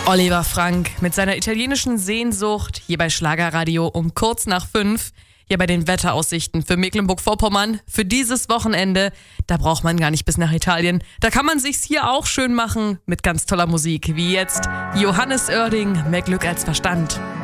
Oliver Frank mit seiner italienischen Sehnsucht hier bei Schlagerradio um kurz nach 5. Hier bei den Wetteraussichten für Mecklenburg-Vorpommern für dieses Wochenende. Da braucht man gar nicht bis nach Italien. Da kann man sich's hier auch schön machen mit ganz toller Musik, wie jetzt Johannes Oerding, Mehr Glück als Verstand.